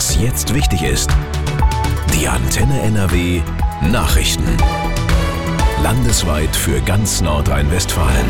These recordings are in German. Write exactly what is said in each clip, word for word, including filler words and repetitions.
Was jetzt wichtig ist. Die Antenne N R W Nachrichten. Landesweit für ganz Nordrhein-Westfalen.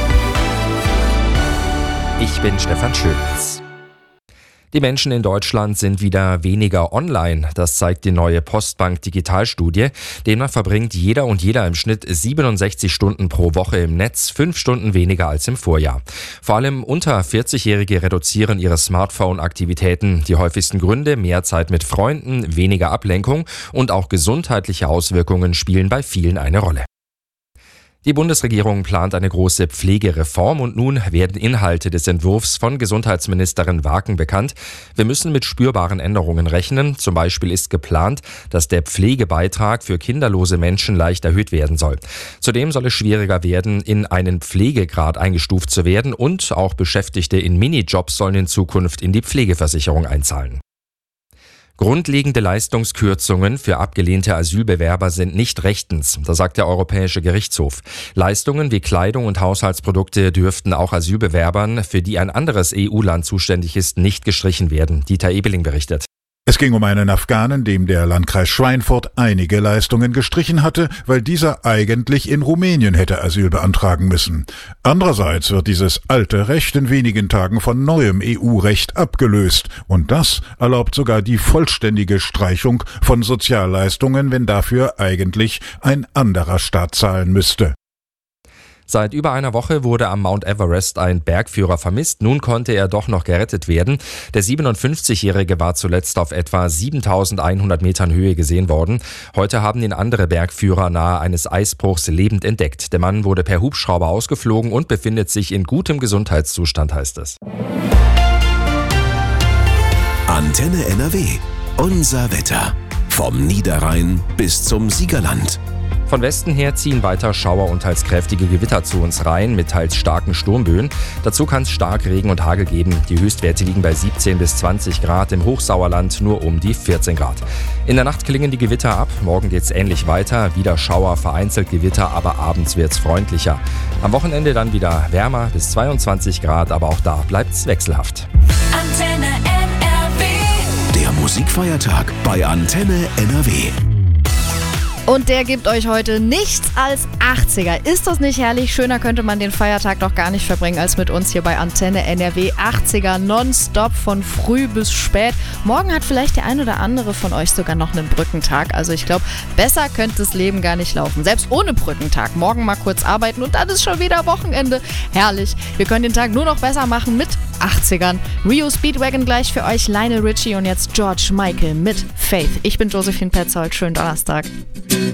Ich bin Stefan Schütz. Die Menschen in Deutschland sind wieder weniger online. Das zeigt die neue Postbank Digitalstudie. Demnach verbringt jeder und jeder im Schnitt siebenundsechzig Stunden pro Woche im Netz, fünf Stunden weniger als im Vorjahr. Vor allem unter vierzig-Jährige reduzieren ihre Smartphone-Aktivitäten. Die häufigsten Gründe: mehr Zeit mit Freunden, weniger Ablenkung und auch gesundheitliche Auswirkungen spielen bei vielen eine Rolle. Die Bundesregierung plant eine große Pflegereform und nun werden Inhalte des Entwurfs von Gesundheitsministerin Waken bekannt. Wir müssen mit spürbaren Änderungen rechnen. Zum Beispiel ist geplant, dass der Pflegebeitrag für kinderlose Menschen leicht erhöht werden soll. Zudem soll es schwieriger werden, in einen Pflegegrad eingestuft zu werden, und auch Beschäftigte in Minijobs sollen in Zukunft in die Pflegeversicherung einzahlen. Grundlegende Leistungskürzungen für abgelehnte Asylbewerber sind nicht rechtens, das sagt der Europäische Gerichtshof. Leistungen wie Kleidung und Haushaltsprodukte dürften auch Asylbewerbern, für die ein anderes E U-Land zuständig ist, nicht gestrichen werden. Dieter Ebeling berichtet. Es ging um einen Afghanen, dem der Landkreis Schweinfurt einige Leistungen gestrichen hatte, weil dieser eigentlich in Rumänien hätte Asyl beantragen müssen. Andererseits wird dieses alte Recht in wenigen Tagen von neuem E U-Recht abgelöst. Und das erlaubt sogar die vollständige Streichung von Sozialleistungen, wenn dafür eigentlich ein anderer Staat zahlen müsste. Seit über einer Woche wurde am Mount Everest ein Bergführer vermisst. Nun konnte er doch noch gerettet werden. Der siebenundfünfzigjährige war zuletzt auf etwa siebentausendeinhundert Metern Höhe gesehen worden. Heute haben ihn andere Bergführer nahe eines Eisbruchs lebend entdeckt. Der Mann wurde per Hubschrauber ausgeflogen und befindet sich in gutem Gesundheitszustand, heißt es. Antenne N R W. Unser Wetter. Vom Niederrhein bis zum Siegerland. Von Westen her ziehen weiter Schauer und teils kräftige Gewitter zu uns rein mit teils starken Sturmböen. Dazu kann es stark Regen und Hagel geben. Die Höchstwerte liegen bei siebzehn bis zwanzig Grad, im Hochsauerland nur um die vierzehn Grad. In der Nacht klingen die Gewitter ab. Morgen geht's ähnlich weiter. Wieder Schauer, vereinzelt Gewitter, aber abends wird's freundlicher. Am Wochenende dann wieder wärmer bis zweiundzwanzig Grad, aber auch da bleibt's wechselhaft. Antenne N R W. Der Musikfeiertag bei Antenne N R W. Und der gibt euch heute nichts als achtziger. Ist das nicht herrlich? Schöner könnte man den Feiertag doch gar nicht verbringen als mit uns hier bei Antenne N R W. achtziger nonstop von früh bis spät. Morgen hat vielleicht der ein oder andere von euch sogar noch einen Brückentag. Also ich glaube, besser könnte das Leben gar nicht laufen. Selbst ohne Brückentag. Morgen mal kurz arbeiten und dann ist schon wieder Wochenende. Herrlich. Wir können den Tag nur noch besser machen mit achtzigern. Rio Speedwagon gleich für euch, Lionel Richie und jetzt George Michael mit Faith. Ich bin Josephine Petzold. Schönen Donnerstag.